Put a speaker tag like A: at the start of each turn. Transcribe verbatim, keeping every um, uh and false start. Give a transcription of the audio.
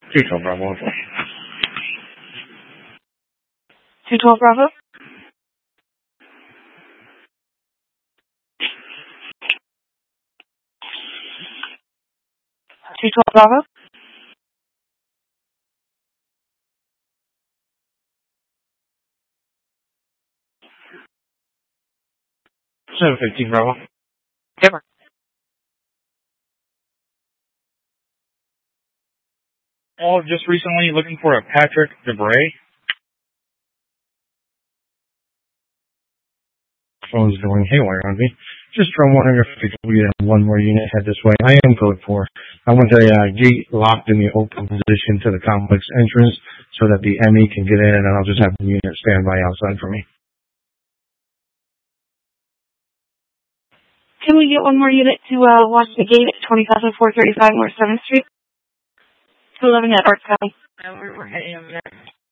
A: two twelve Bravo.
B: two twelve Bravo? two twelve Bravo?
A: seven fifteen Bravo.
B: Different.
A: Oh, just recently looking for a Patrick DeBray. Phone's doing haywire on me. Just from wondering if we could get one more unit head this way. I am code four. I want the uh, gate locked in the open position to the complex entrance so that the M E can get in, and then I'll just have the unit stand by outside for me.
B: Can we get one more unit to uh, watch the gate at twenty thousand four thirty-five North seventh Street? two eleven at Arts County. Uh, we're, we're heading over there.